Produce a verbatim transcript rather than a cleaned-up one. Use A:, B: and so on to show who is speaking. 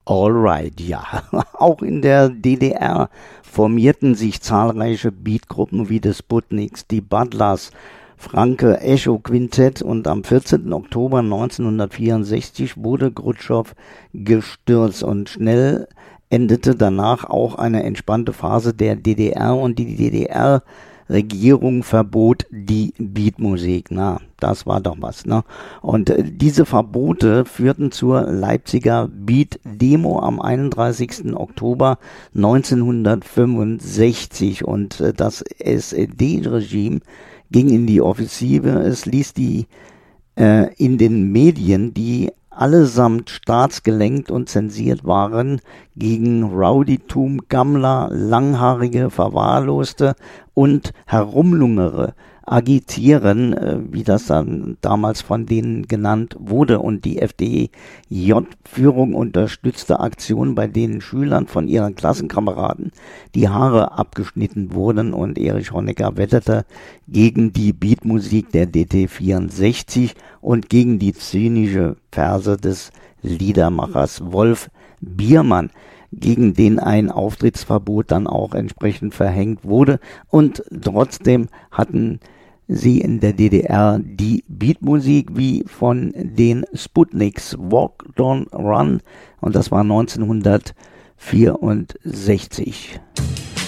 A: Alright, ja. Auch in der D D R formierten sich zahlreiche Beatgruppen wie die Sputniks, die Butlers, Franke Echo Quintett und am vierzehnten Oktober neunzehnhundertvierundsechzig wurde Chruschtschov gestürzt und schnell endete danach auch eine entspannte Phase der D D R und die D D R-Regierung verbot die Beatmusik. Na, das war doch was, ne? Und äh, diese Verbote führten zur Leipziger Beat-Demo am einunddreißigsten Oktober neunzehnhundertfünfundsechzig und äh, das S E D-Regime ging in die Offensive. Es ließ die äh, in den Medien, die allesamt staatsgelenkt und zensiert waren, gegen Rowdytum, Gammler, Langhaarige, Verwahrloste und Herumlungere agitieren, äh, wie das dann damals von denen genannt wurde. Und die F D J-Führung unterstützte Aktionen, bei denen Schülern von ihren Klassenkameraden die Haare abgeschnitten wurden. Und Erich Honecker wetterte gegen die Beatmusik der D T vierundsechzig und gegen die zynische Verse des Liedermachers Wolf Biermann, gegen den ein Auftrittsverbot dann auch entsprechend verhängt wurde. Und trotzdem hatten sie in der D D R die Beatmusik wie von den Sputniks, Walk, Don't Run, und das war neunzehnhundertvierundsechzig.